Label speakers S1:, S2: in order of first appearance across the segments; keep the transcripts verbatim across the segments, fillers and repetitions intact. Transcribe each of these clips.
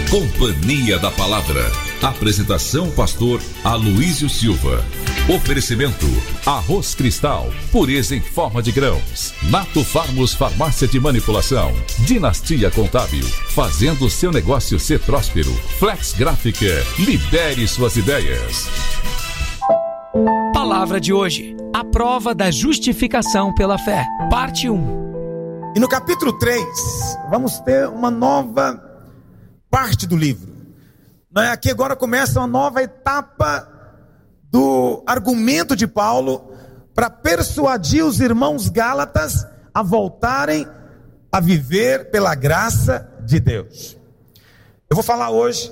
S1: Companhia da Palavra. Apresentação pastor Aloísio Silva. Oferecimento Arroz Cristal, pureza em forma de grãos. Nato Farmos Farmácia de Manipulação. Dinastia Contábil, fazendo seu negócio ser próspero. Flex Gráfica, libere suas ideias.
S2: Palavra de hoje, a prova da justificação pela fé, parte um.
S3: E no capítulo três, vamos ter uma nova parte do livro. Aqui agora começa uma nova etapa do argumento de Paulo para persuadir os irmãos gálatas a voltarem a viver pela graça de Deus. Eu vou falar hoje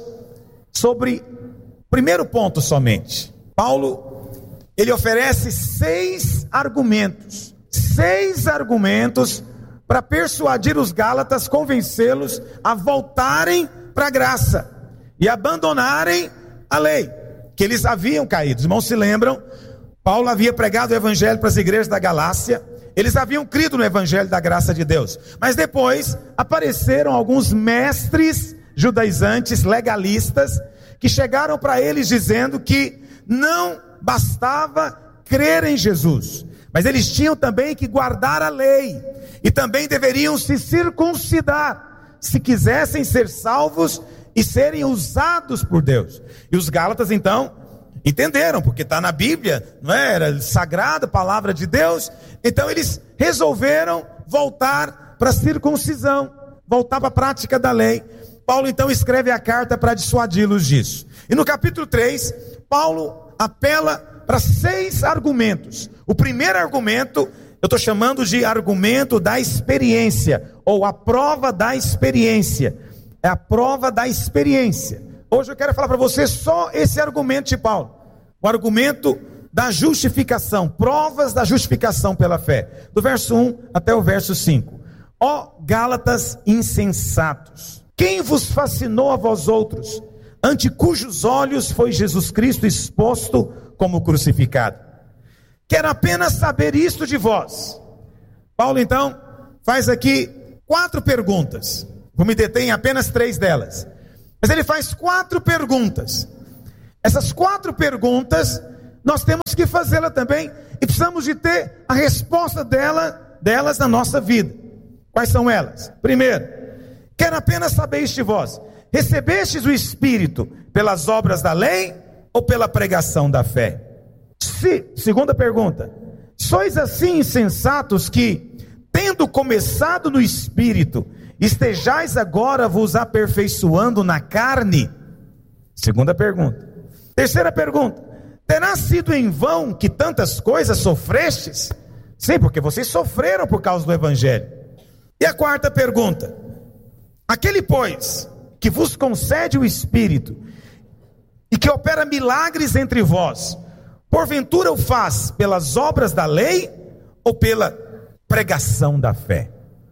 S3: sobre o primeiro ponto somente. Paulo, ele oferece seis argumentos, seis argumentos para persuadir os gálatas, convencê-los a voltarem para a graça e abandonarem a lei, que eles haviam caído. Os irmãos se lembram, Paulo havia pregado o evangelho para as igrejas da Galácia, eles haviam crido no evangelho da graça de Deus, mas depois apareceram alguns mestres judaizantes, legalistas, que chegaram para eles dizendo que não bastava crer em Jesus, mas eles tinham também que guardar a lei, e também deveriam se circuncidar, se quisessem ser salvos e serem usados por Deus. E os gálatas então entenderam, porque está na Bíblia, não é? Era sagrada a palavra de Deus. Então eles resolveram voltar para a circuncisão, voltar para a prática da lei. Paulo então escreve a carta para dissuadi-los disso. E no capítulo três, Paulo apela para seis argumentos. O primeiro argumento eu estou chamando de argumento da experiência, ou a prova da experiência. É a prova da experiência. Hoje eu quero falar para você só esse argumento de Paulo. O argumento da justificação, provas da justificação pela fé. Do verso um até o verso cinco. Ó Gálatas insensatos, quem vos fascinou a vós outros, ante cujos olhos foi Jesus Cristo exposto como crucificado? Quero apenas saber isto de vós. Paulo então faz aqui quatro perguntas. Vou me deter em apenas três delas. Mas ele faz quatro perguntas. Essas quatro perguntas nós temos que fazê-la também, e precisamos de ter a resposta dela, delas na nossa vida. Quais são elas? Primeiro, quero apenas saber isto de vós: recebestes o Espírito pelas obras da lei ou pela pregação da fé? Se, segunda pergunta, sois assim insensatos que, tendo começado no Espírito, estejais agora vos aperfeiçoando na carne? Segunda pergunta. Terceira pergunta, terá sido em vão que tantas coisas sofrestes? Sim, porque vocês sofreram por causa do evangelho. E a quarta pergunta, aquele pois que vos concede o Espírito e que opera milagres entre vós, porventura o faz pelas obras da lei ou pela pregação da fé?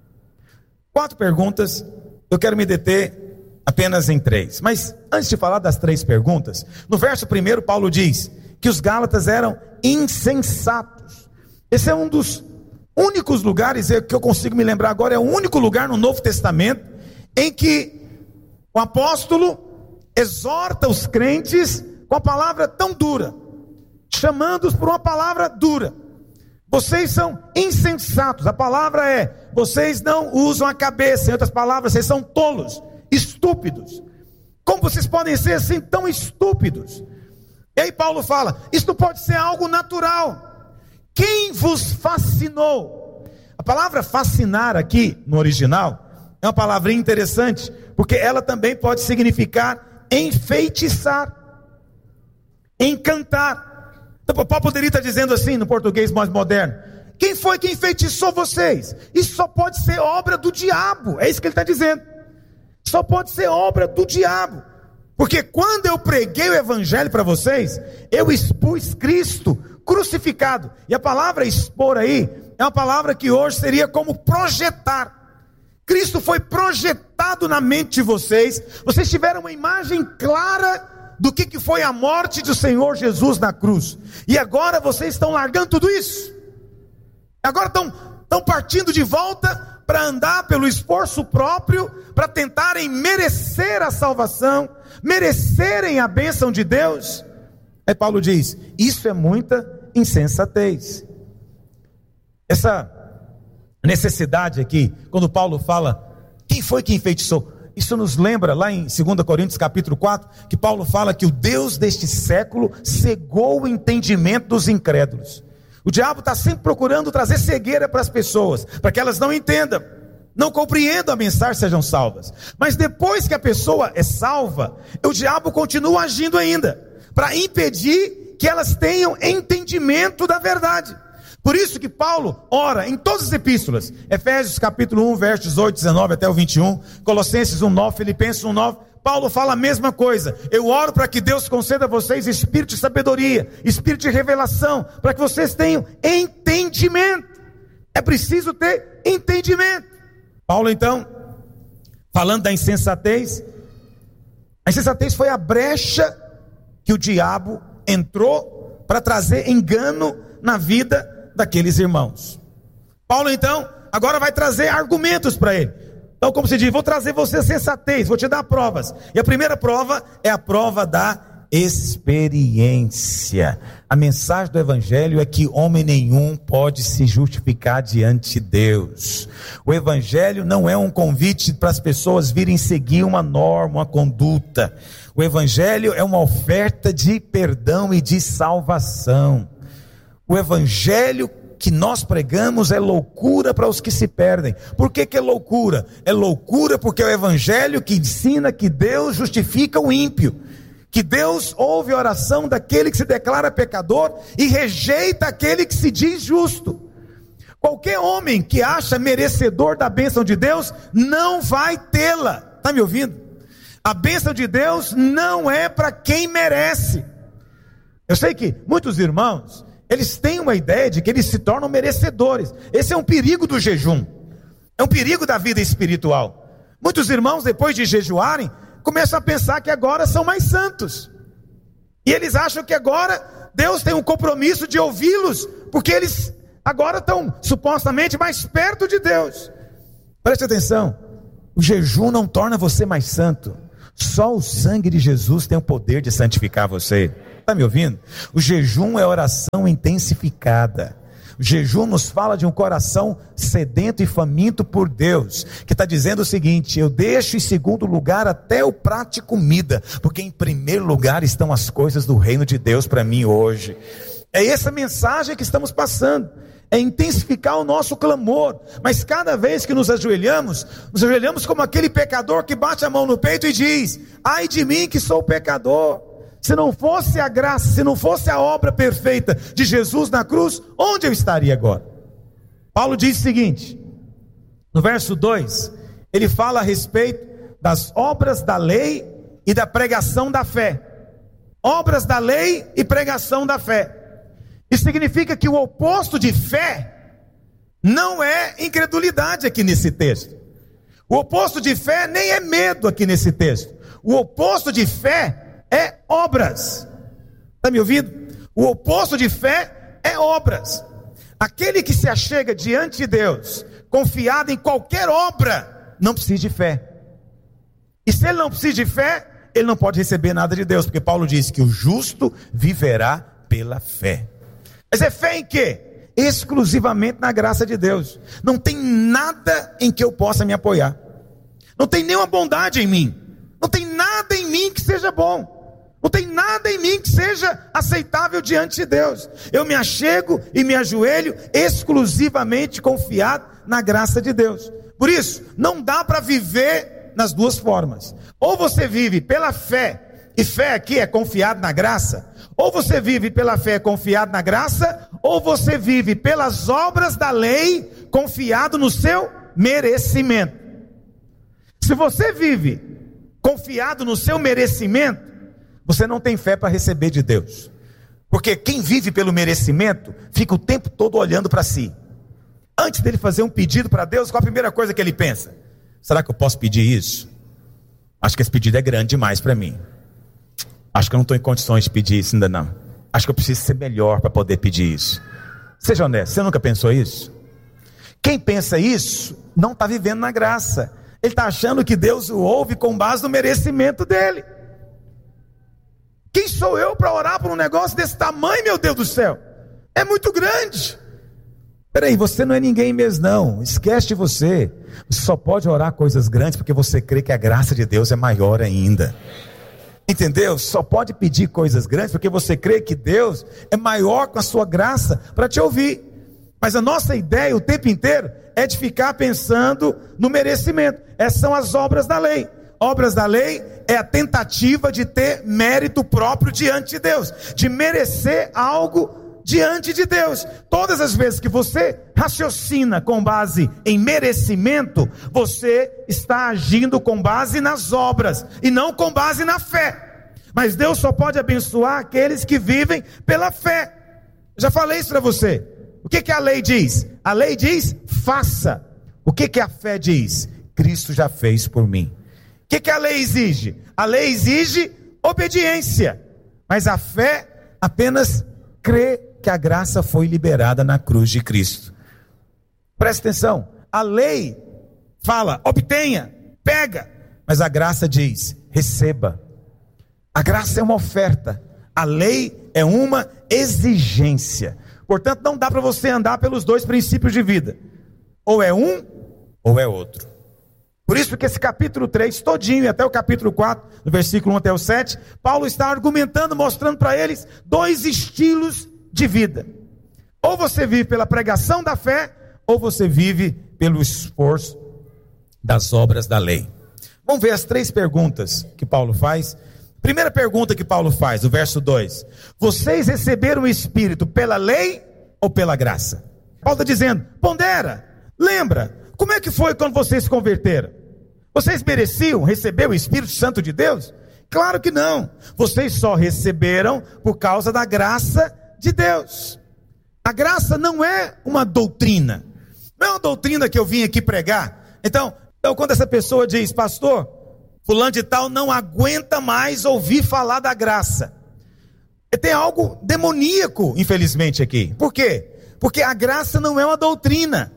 S3: Quatro perguntas, eu quero me deter apenas em três. Mas antes de falar das três perguntas, no verso primeiro Paulo diz que os gálatas eram insensatos. Esse é um dos únicos lugares que eu consigo me lembrar agora, é o único lugar no Novo Testamento em que o apóstolo exorta os crentes com a palavra tão dura, chamando-os por uma palavra dura. Vocês são insensatos. A palavra é, vocês não usam a cabeça. Em outras palavras, vocês são tolos, estúpidos. Como vocês podem ser assim tão estúpidos? E aí Paulo fala, isso não pode ser algo natural. Quem vos fascinou? A palavra fascinar aqui no original é uma palavrinha interessante, porque ela também pode significar enfeitiçar, encantar. Então, Paulo poderia estar dizendo assim no português mais moderno: quem foi que enfeitiçou vocês? Isso só pode ser obra do diabo. É isso que ele está dizendo. Só pode ser obra do diabo. Porque quando eu preguei o evangelho para vocês, eu expus Cristo crucificado. E a palavra expor aí é uma palavra que hoje seria como projetar. Cristo foi projetado na mente de vocês. Vocês tiveram uma imagem clara do que, que foi a morte do Senhor Jesus na cruz. E agora vocês estão largando tudo isso. Agora estão, estão partindo de volta para andar pelo esforço próprio, para tentarem merecer a salvação, merecerem a bênção de Deus. Aí Paulo diz, isso é muita insensatez. Essa necessidade aqui, quando Paulo fala, quem foi que enfeitiçou? Isso nos lembra lá em dois Coríntios capítulo quatro, que Paulo fala que o Deus deste século cegou o entendimento dos incrédulos. O diabo está sempre procurando trazer cegueira para as pessoas, para que elas não entendam, não compreendam a mensagem, sejam salvas. Mas depois que a pessoa é salva, o diabo continua agindo ainda, para impedir que elas tenham entendimento da verdade. Por isso que Paulo ora em todas as epístolas, Efésios capítulo um, versos dezoito, dezenove até o vinte e um, Colossenses um, nove, Filipenses um, nove, Paulo fala a mesma coisa. Eu oro para que Deus conceda a vocês espírito de sabedoria, espírito de revelação, para que vocês tenham entendimento. É preciso ter entendimento. Paulo então, falando da insensatez, a insensatez foi a brecha que o diabo entrou para trazer engano na vida daqueles irmãos. Paulo então, agora vai trazer argumentos para ele. Então, como se diz, vou trazer você a sensatez, vou te dar provas. E a primeira prova é a prova da experiência. A mensagem do evangelho é que homem nenhum pode se justificar diante de Deus. O evangelho não é um convite para as pessoas virem seguir uma norma, uma conduta. O evangelho é uma oferta de perdão e de salvação. O evangelho que nós pregamos é loucura para os que se perdem. Por que que é loucura? É loucura porque é o evangelho que ensina que Deus justifica o ímpio, que Deus ouve a oração daquele que se declara pecador e rejeita aquele que se diz justo. Qualquer homem que acha merecedor da bênção de Deus não vai tê-la. Está me ouvindo? A bênção de Deus não é para quem merece. Eu sei que muitos irmãos, eles têm uma ideia de que eles se tornam merecedores. Esse é um perigo do jejum, é um perigo da vida espiritual. Muitos irmãos, depois de jejuarem, começam a pensar que agora são mais santos, e eles acham que agora Deus tem um compromisso de ouvi-los, porque eles agora estão supostamente mais perto de Deus. Preste atenção, o jejum não torna você mais santo. Só o sangue de Jesus tem o poder de santificar você. Está me ouvindo? O jejum é oração intensificada. O jejum nos fala de um coração sedento e faminto por Deus, que está dizendo o seguinte: eu deixo em segundo lugar até o prato de comida, porque em primeiro lugar estão as coisas do reino de Deus para mim hoje. É essa mensagem que estamos passando, é intensificar o nosso clamor. Mas cada vez que nos ajoelhamos, nos ajoelhamos como aquele pecador que bate a mão no peito e diz: ai de mim que sou pecador. Se não fosse a graça, se não fosse a obra perfeita de Jesus na cruz, onde eu estaria agora? Paulo diz o seguinte, no verso dois, ele fala a respeito das obras da lei e da pregação da fé. Obras da lei e pregação da fé. Isso significa que o oposto de fé não é incredulidade aqui nesse texto. O oposto de fé nem é medo aqui nesse texto. O oposto de fé é obras. Está me ouvindo? O oposto de fé é obras. Aquele que se achega diante de Deus confiado em qualquer obra não precisa de fé. E se ele não precisa de fé, ele não pode receber nada de Deus, porque Paulo diz que o justo viverá pela fé. Mas é fé em quê? Exclusivamente na graça de Deus. Não tem nada em que eu possa me apoiar. Não tem nenhuma bondade em mim. Não tem nada em mim que seja bom. Não tem nada em mim que seja aceitável diante de Deus. Eu me achego e me ajoelho exclusivamente confiado na graça de Deus. Por isso, não dá para viver nas duas formas. Ou você vive pela fé, e fé aqui é confiado na graça. Ou você vive pela fé confiado na graça, ou você vive pelas obras da lei confiado no seu merecimento. Se você vive confiado no seu merecimento, você não tem fé para receber de Deus. Porque quem vive pelo merecimento fica o tempo todo olhando para si. Antes dele fazer um pedido para Deus, qual a primeira coisa que ele pensa? Será que eu posso pedir isso? Acho que esse pedido é grande demais para mim. Acho que eu não estou em condições de pedir isso ainda não. Acho que eu preciso ser melhor para poder pedir isso. Seja honesto, você nunca pensou isso? Quem pensa isso, não está vivendo na graça. Ele está achando que Deus o ouve com base no merecimento dele. Quem sou eu para orar por um negócio desse tamanho, meu Deus do céu? É muito grande. Peraí, você não é ninguém mesmo não, esquece de você. Você só pode orar coisas grandes porque você crê que a graça de Deus é maior ainda. Entendeu? Só pode pedir coisas grandes porque você crê que Deus é maior com a sua graça para te ouvir. Mas a nossa ideia o tempo inteiro é de ficar pensando no merecimento. Essas são as obras da lei. Obras da lei é a tentativa de ter mérito próprio diante de Deus, de merecer algo diante de Deus. Todas as vezes que você raciocina com base em merecimento, você está agindo com base nas obras e não com base na fé. Mas Deus só pode abençoar aqueles que vivem pela fé. Já falei isso para você. O que que a lei diz? A lei diz, faça. O que que a fé diz? Cristo já fez por mim. O que que a lei exige? A lei exige obediência, mas a fé apenas crê que a graça foi liberada na cruz de Cristo. Presta atenção, a lei fala, obtenha, pega, mas a graça diz, receba. A graça é uma oferta, a lei é uma exigência. Portanto, não dá para você andar pelos dois princípios de vida, ou é um, ou é outro. Por isso que esse capítulo três, todinho, e até o capítulo quatro, do versículo um até o sete, Paulo está argumentando, mostrando para eles dois estilos de vida. Ou você vive pela pregação da fé, ou você vive pelo esforço das obras da lei. Vamos ver as três perguntas que Paulo faz. Primeira pergunta que Paulo faz, o verso dois. Vocês receberam o Espírito pela lei ou pela graça? Paulo está dizendo, pondera, lembra, como é que foi quando vocês se converteram? Vocês mereciam receber o Espírito Santo de Deus? Claro que não. Vocês só receberam por causa da graça de Deus. A graça não é uma doutrina. Não é uma doutrina que eu vim aqui pregar. Então, então quando essa pessoa diz, pastor, fulano de tal não aguenta mais ouvir falar da graça. Tem algo demoníaco, infelizmente, aqui. Por quê? Porque a graça não é uma doutrina.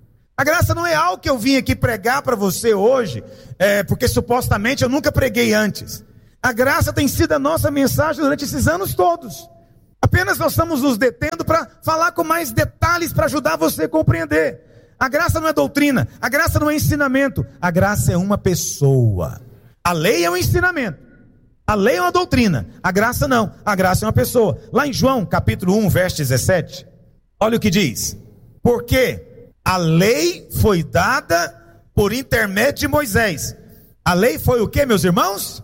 S3: A graça não é algo que eu vim aqui pregar para você hoje, é, porque supostamente eu nunca preguei antes. A graça tem sido a nossa mensagem durante esses anos todos. Apenas nós estamos nos detendo para falar com mais detalhes para ajudar você a compreender. A graça não é doutrina, a graça não é ensinamento, a graça é uma pessoa. A lei é um ensinamento, a lei é uma doutrina, a graça não, a graça é uma pessoa. Lá em João capítulo um, verso dezessete, olha o que diz. Porque a lei foi dada por intermédio de Moisés. A lei foi o que, meus irmãos?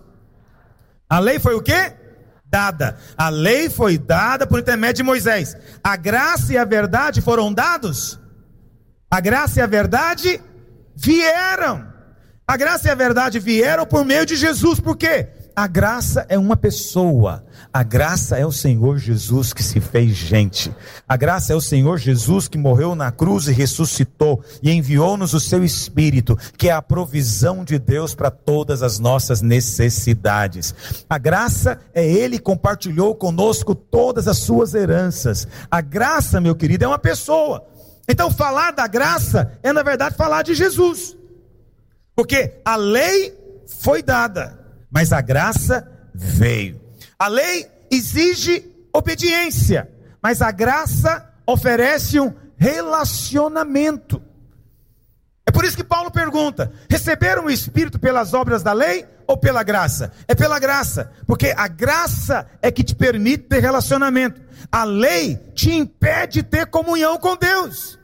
S3: A lei foi o que? Dada. A lei foi dada por intermédio de Moisés. A graça e a verdade foram dados? A graça e a verdade vieram. A graça e a verdade vieram por meio de Jesus. Por quê? A graça é uma pessoa. A graça é o Senhor Jesus que se fez gente. A graça é o Senhor Jesus que morreu na cruz e ressuscitou e enviou-nos o seu Espírito, que é a provisão de Deus para todas as nossas necessidades. A graça é Ele que compartilhou conosco todas as suas heranças. A graça, meu querido, é uma pessoa. Então falar da graça é na verdade falar de Jesus. Porque a lei foi dada, mas a graça veio. A lei exige obediência, mas a graça oferece um relacionamento. É por isso que Paulo pergunta, receberam o Espírito pelas obras da lei ou pela graça? É pela graça, porque a graça é que te permite ter relacionamento. A lei te impede de ter comunhão com Deus.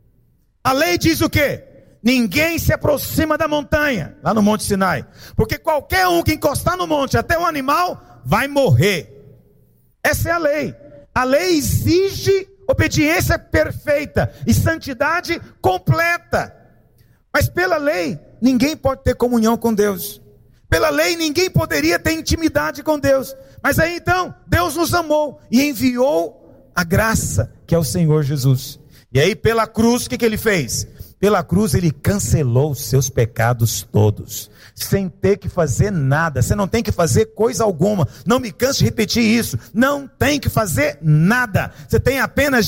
S3: A lei diz o quê? Ninguém se aproxima da montanha, lá no Monte Sinai, porque qualquer um que encostar no monte, até um animal, vai morrer. Essa é a lei. A lei exige obediência perfeita e santidade completa. Mas pela lei, ninguém pode ter comunhão com Deus. Pela lei, ninguém poderia ter intimidade com Deus. Mas aí então, Deus nos amou e enviou a graça, que é o Senhor Jesus. E aí pela cruz, o que, que Ele fez? Pela cruz Ele cancelou os seus pecados todos, sem ter que fazer nada. Você não tem que fazer coisa alguma. Não me canso de repetir isso. Não tem que fazer nada. Você tem apenas de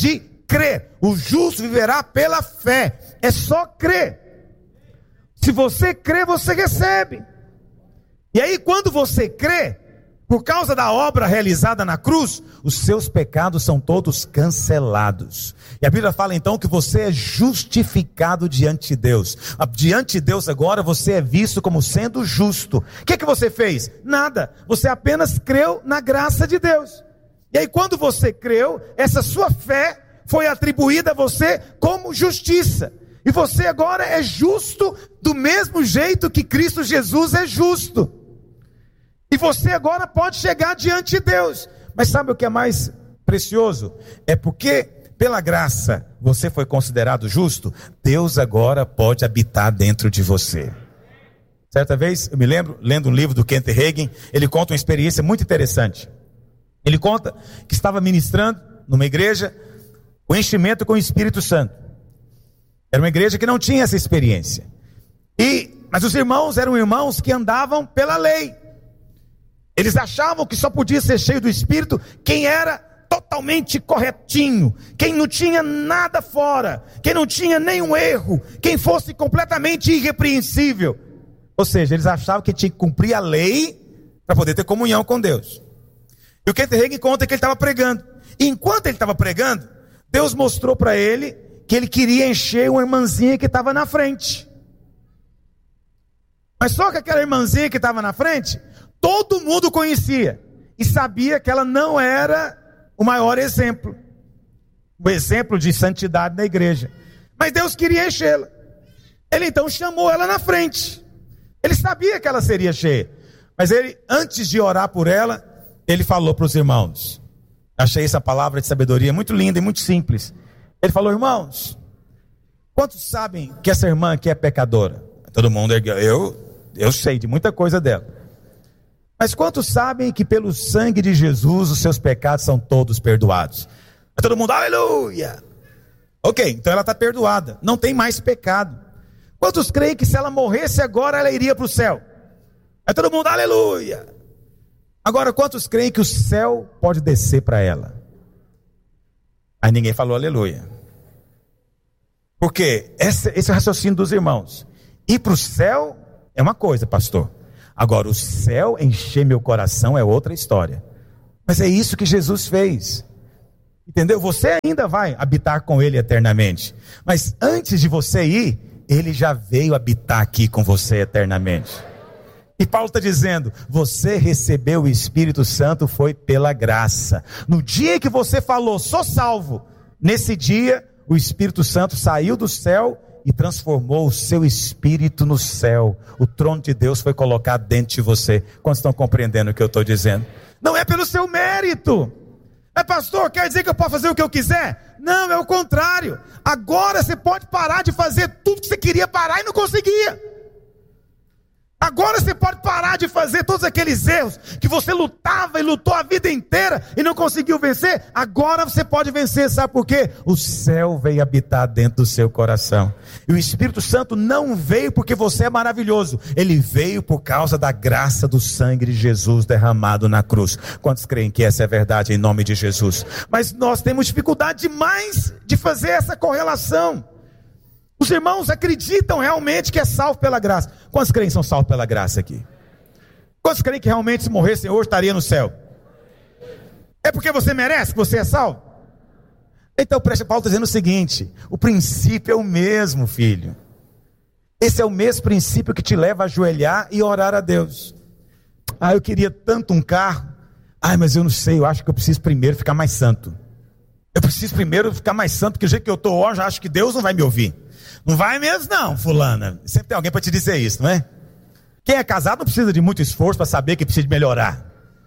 S3: crê. O justo viverá pela fé. É só crer. Se você crê, você recebe. E aí, quando você crê, por causa da obra realizada na cruz, os seus pecados são todos cancelados. E a Bíblia fala então que você é justificado diante de Deus. Diante de Deus agora você é visto como sendo justo. O que que você fez? Nada. Você apenas creu na graça de Deus. E aí quando você creu, essa sua fé foi atribuída a você como justiça. E você agora é justo do mesmo jeito que Cristo Jesus é justo. E você agora pode chegar diante de Deus. Mas sabe o que é mais precioso? É porque, pela graça, você foi considerado justo. Deus agora pode habitar dentro de você. Certa vez, eu me lembro, lendo um livro do Kent Hagin, ele conta uma experiência muito interessante. Ele conta que estava ministrando numa igreja o enchimento com o Espírito Santo. Era uma igreja que não tinha essa experiência. E, mas os irmãos eram irmãos que andavam pela lei. Eles achavam que só podia ser cheio do Espírito quem era totalmente corretinho, quem não tinha nada fora, quem não tinha nenhum erro, quem fosse completamente irrepreensível. Ou seja, eles achavam que tinha que cumprir a lei para poder ter comunhão com Deus. E o Kent Hagin conta que ele estava pregando. E enquanto ele estava pregando, Deus mostrou para ele que ele queria encher uma irmãzinha que estava na frente. Mas só que aquela irmãzinha que estava na frente, todo mundo conhecia e sabia que ela não era o maior exemplo, o exemplo de santidade da igreja. Mas Deus queria enchê-la. Ele então chamou ela na frente. Ele sabia que ela seria cheia. Mas ele, antes de orar por ela, ele falou para os irmãos. Achei essa palavra de sabedoria muito linda e muito simples. Ele falou: irmãos, quantos sabem que essa irmã aqui é pecadora? Todo mundo ergueu. Eu, eu sei de muita coisa dela. Mas quantos sabem que pelo sangue de Jesus os seus pecados são todos perdoados? Aí todo mundo, aleluia! Ok, então ela está perdoada, não tem mais pecado. Quantos creem que se ela morresse agora ela iria para o céu? Aí todo mundo, aleluia! Agora quantos creem que o céu pode descer para ela? Aí ninguém falou aleluia. Porque esse, esse é o raciocínio dos irmãos. Ir para o céu é uma coisa, pastor. Agora, o céu encher meu coração é outra história. Mas é isso que Jesus fez. Entendeu? Você ainda vai habitar com Ele eternamente. Mas antes de você ir, Ele já veio habitar aqui com você eternamente. E Paulo está dizendo, você recebeu o Espírito Santo foi pela graça. No dia que você falou, sou salvo, nesse dia, o Espírito Santo saiu do céu e transformou o seu espírito no céu. O trono de Deus foi colocado dentro de você. Quantos estão compreendendo o que eu estou dizendo? Não é pelo seu mérito. É, pastor, quer dizer que eu posso fazer o que eu quiser? Não, é o contrário. Agora você pode parar de fazer tudo que você queria parar e não conseguia. Agora você pode parar de fazer todos aqueles erros que você lutava e lutou a vida inteira e não conseguiu vencer. Agora você pode vencer, sabe por quê? O céu veio habitar dentro do seu coração. E o Espírito Santo não veio porque você é maravilhoso. Ele veio por causa da graça do sangue de Jesus derramado na cruz. Quantos creem que essa é a verdade em nome de Jesus? Mas nós temos dificuldade demais de fazer essa correlação. Os irmãos acreditam realmente que é salvo pela graça. Quantos creem que são salvos pela graça aqui? Quantos creem que realmente se morressem hoje estaria no céu? É porque você merece que você é salvo? Então preste, Paulo está dizendo o seguinte: o princípio é o mesmo, filho. Esse é o mesmo princípio que te leva a ajoelhar e orar a Deus. Ah, eu queria tanto um carro. Ah, mas eu não sei, eu acho que eu preciso primeiro ficar mais santo. Eu preciso primeiro ficar mais santo, porque o jeito que eu estou hoje, eu acho que Deus não vai me ouvir. Não vai mesmo não, fulana. Sempre tem alguém para te dizer isso, não é? Quem é casado não precisa de muito esforço para saber que precisa de melhorar.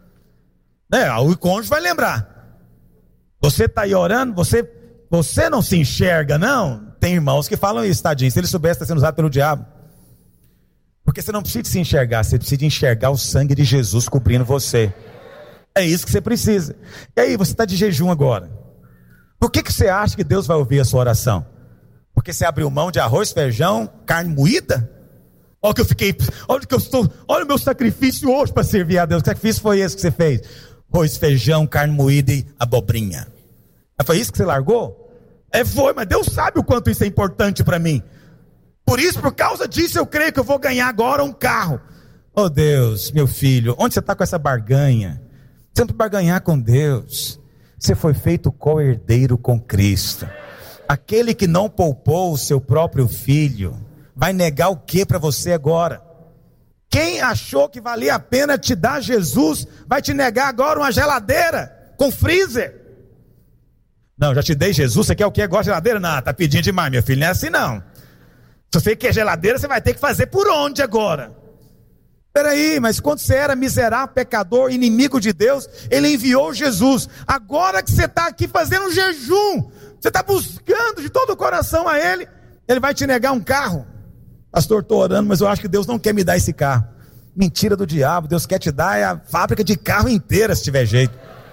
S3: É, o cônjuge vai lembrar. Você está aí orando, você, você não se enxerga, não? Tem irmãos que falam isso, tadinho. Se ele soubesse, está sendo usado pelo diabo. Porque você não precisa se enxergar, você precisa enxergar o sangue de Jesus cobrindo você. É isso que você precisa. E aí, você está de jejum agora. Por que, que você acha que Deus vai ouvir a sua oração? Porque você abriu mão de arroz, feijão, carne moída? Olha o que eu fiquei, olha o que eu estou, olha o meu sacrifício hoje para servir a Deus. Que sacrifício foi esse que você fez? Arroz, feijão, carne moída e abobrinha. Foi isso que você largou? É, foi, mas Deus sabe o quanto isso é importante para mim. Por isso, por causa disso, eu creio que eu vou ganhar agora um carro. Oh Deus, meu filho, onde você está com essa barganha? Você não pode barganhar com Deus. Você foi feito co-herdeiro com Cristo. Aquele que não poupou o seu próprio filho, vai negar o que para você agora? Quem achou que valia a pena te dar Jesus, vai te negar agora uma geladeira com freezer? Não, já te dei Jesus, você quer o quê? Gosta de geladeira? Não, tá pedindo demais, meu filho, não é assim não. Se você quer geladeira, você vai ter que fazer por onde agora? Peraí, mas quando você era miserável, pecador, inimigo de Deus, Ele enviou Jesus. Agora que você está aqui fazendo um jejum, você está buscando de todo o coração a Ele, Ele vai te negar um carro. Pastor, estou orando, mas eu acho que Deus não quer me dar esse carro. Mentira do diabo, Deus quer te dar a fábrica de carro inteira, se tiver jeito.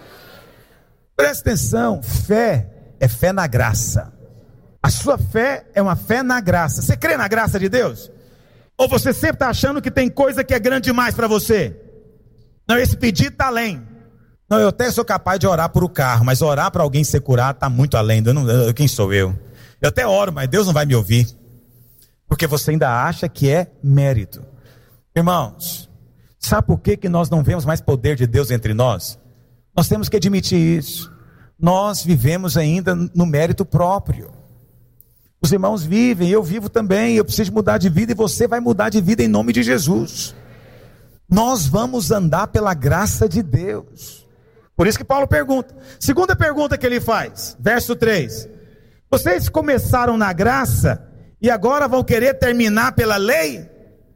S3: Presta atenção, fé é fé na graça. A sua fé é uma fé na graça. Você crê na graça de Deus? Ou você sempre está achando que tem coisa que é grande demais para você? Não, esse pedido está além. Não, eu até sou capaz de orar por o carro, mas orar para alguém ser curado está muito além. Eu não, eu, quem sou eu? Eu até oro, mas Deus não vai me ouvir. Porque você ainda acha que é mérito. Irmãos, sabe por que, que nós não vemos mais poder de Deus entre nós? Nós temos que admitir isso. Nós vivemos ainda no mérito próprio. Os irmãos vivem, eu vivo também. Eu preciso mudar de vida e você vai mudar de vida em nome de Jesus. Nós vamos andar pela graça de Deus. Por isso que Paulo pergunta. Segunda pergunta que ele faz, verso três. Vocês começaram na graça e agora vão querer terminar pela lei?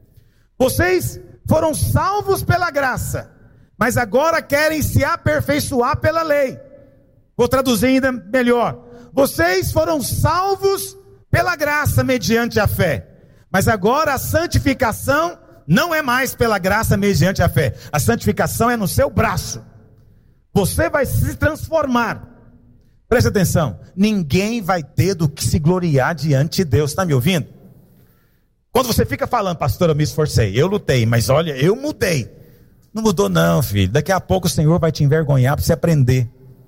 S3: Vocês foram salvos pela graça, mas agora querem se aperfeiçoar pela lei. Vou traduzir ainda melhor. Vocês foram salvos pela graça mediante a fé, mas agora a santificação não é mais pela graça mediante a fé. A santificação é no seu braço. Você vai se transformar. Preste atenção, ninguém vai ter do que se gloriar diante de Deus. Está me ouvindo? Quando você fica falando, pastor, eu me esforcei, eu lutei, mas olha, eu mudei. Não mudou não, filho. Daqui a pouco o Senhor vai te envergonhar para você aprender.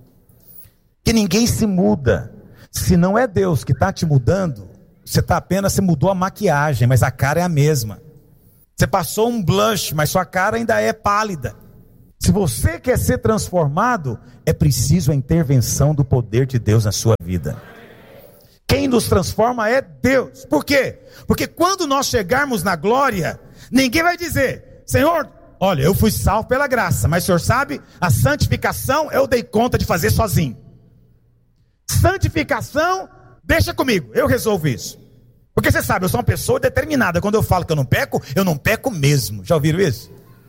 S3: Que ninguém se muda. Se não é Deus que está te mudando, você está apenas, você mudou a maquiagem, mas a cara é a mesma. Você passou um blush, mas sua cara ainda é pálida. Se você quer ser transformado, é preciso a intervenção do poder de Deus na sua vida. Quem nos transforma é Deus. Por quê? Porque quando nós chegarmos na glória, ninguém vai dizer, Senhor, olha, eu fui salvo pela graça, mas o Senhor sabe, a santificação eu dei conta de fazer sozinho. Santificação, deixa comigo, eu resolvo isso. Porque você sabe, eu sou uma pessoa determinada. Quando eu falo que eu não peco, eu não peco mesmo. Já ouviram isso?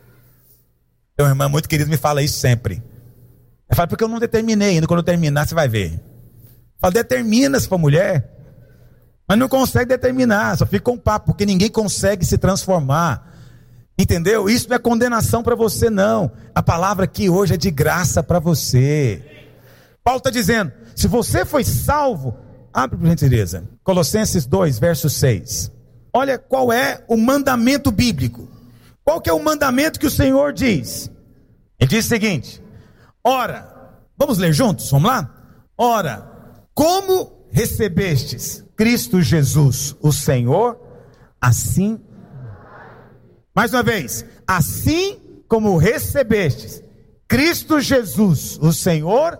S3: Meu irmão muito querido me fala isso sempre. Eu falo, porque eu não determinei ainda. Quando eu terminar, você vai ver. Eu falo, determina se for mulher, mas não consegue determinar, só fica com um papo, porque ninguém consegue se transformar. Entendeu? Isso não é condenação para você, não. A palavra aqui hoje é de graça para você. Paulo está dizendo, se você foi salvo, abre por gentileza, Colossenses dois, verso seis. Olha qual é o mandamento bíblico. Qual que é o mandamento que o Senhor diz? Ele diz o seguinte, ora, vamos ler juntos, vamos lá? Ora, como recebestes Cristo Jesus, o Senhor, assim, mais uma vez, assim como recebestes Cristo Jesus, o Senhor.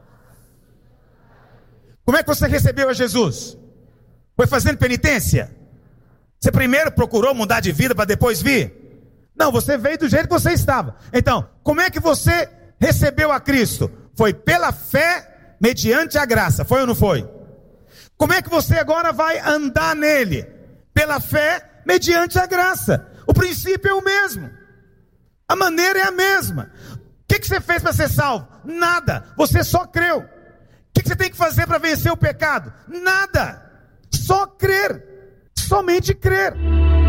S3: Como é que você recebeu a Jesus? Foi fazendo penitência? Você primeiro procurou mudar de vida para depois vir? Não, você veio do jeito que você estava. Então, como é que você recebeu a Cristo? Foi pela fé, mediante a graça. Foi ou não foi? Como é que você agora vai andar nele? Pela fé, mediante a graça. O princípio é o mesmo. A maneira é a mesma. O que, que você fez para ser salvo? Nada. Você só creu. O que, que você tem que fazer para vencer o pecado? Nada. Só crer. Somente crer.